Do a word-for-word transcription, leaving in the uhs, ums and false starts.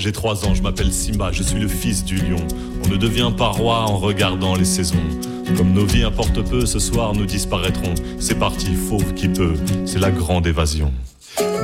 J'ai trois ans, je m'appelle Simba, je suis le fils du lion. On ne devient pas roi en regardant les saisons. Comme nos vies importent peu, ce soir nous disparaîtrons. C'est parti, fauve qui peut, c'est la grande évasion.